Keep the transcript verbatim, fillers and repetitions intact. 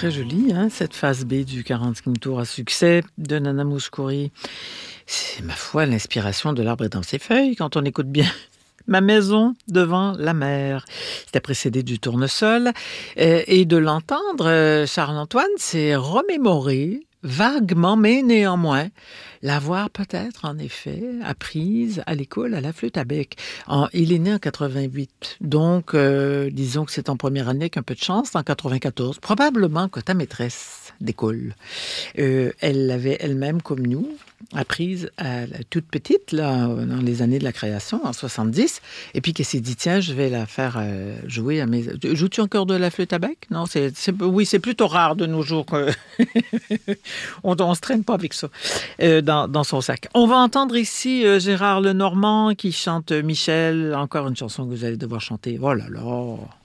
très joli, hein, cette phase B du quarante-cinq tours à succès de Nana Mouskouri. C'est, ma foi, l'inspiration de l'arbre est dans ses feuilles, quand on écoute bien. Ma maison devant la mer. C'était précédé du tournesol. Euh, et de l'entendre, euh, Charles-Antoine s'est remémoré vaguement, mais néanmoins, l'avoir peut-être, en effet, apprise à l'école à la flûte à bec. En, il est né en quatre-vingt-huit, donc euh, disons que c'est en première année avec un peu de chance, en quatre-vingt-quatorze. Probablement que ta maîtresse d'école, euh, elle l'avait elle-même, comme nous, apprise à la toute petite, là, dans les années de la création, en soixante-dix, et puis qu'elle s'est dit, tiens, je vais la faire euh, jouer à mes... Joues-tu encore de la flûte à bec? Non, c'est, c'est... oui, c'est plutôt rare de nos jours que... on ne se traîne pas avec ça euh, dans, dans son sac. On va entendre ici euh, Gérard Lenormand qui chante Michel, encore une chanson que vous allez devoir chanter. Oh là là!